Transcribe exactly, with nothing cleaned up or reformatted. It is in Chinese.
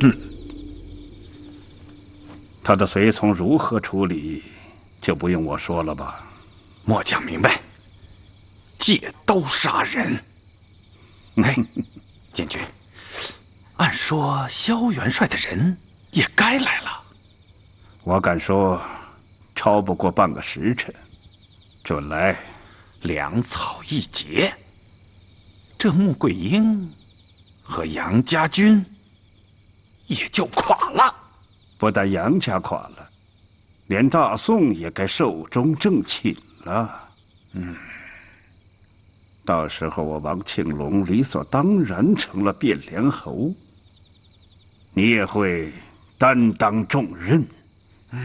嗯，他的随从如何处理，就不用我说了吧？ 末将明白。借刀杀人。哎，监军，按说萧元帅的人也该来了。 我敢说，超不过半个时辰。准来。 粮草一结，这穆桂英和杨家军也就垮了。 不但杨家垮了，连大宋也该寿终正寝了。嗯，到时候我王庆龙理所当然成了汴梁侯，你也会担当重任。